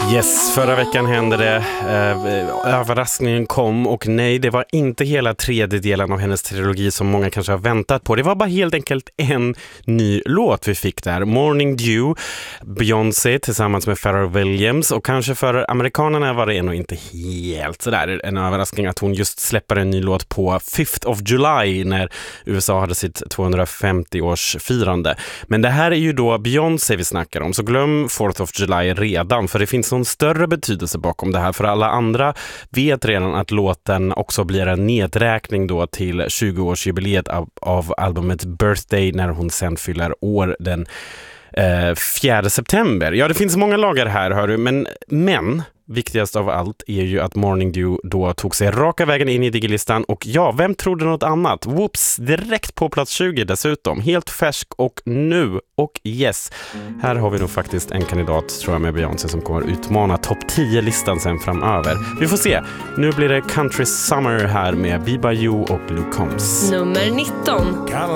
Yes, förra veckan hände det. Överraskningen kom och nej, det var inte hela tredje delen av hennes trilogi som många kanske har väntat på. Det var bara helt enkelt en ny låt vi fick där. Morning Dew, Beyoncé tillsammans med Pharrell Williams, och kanske för amerikanerna var det nog inte helt sådär en överraskning att hon just släpper en ny låt på 5th of July när USA hade sitt 250-årsfirande. Men det här är ju då Beyoncé vi snackar om, så glöm 4th of July redan, för det finns någon större betydelse bakom det här. För alla andra vet redan att låten också blir en nedräkning då till 20-årsjubileet av albumet Birthday, när hon sen fyller år den 4 september. Ja, det finns många lagar här, hör du, men viktigast av allt är ju att Morning Dew då tog sig raka vägen in i Digilistan, och ja, vem trodde något annat? Whoops, direkt på plats 20 dessutom. Helt färsk och nu. Och yes, här har vi nog faktiskt en kandidat, tror jag, med Beyoncé som kommer utmana topp 10-listan sen framöver. Vi får se. Nu blir det Country Summer här med Be By You och Luke Combs. Nummer 19.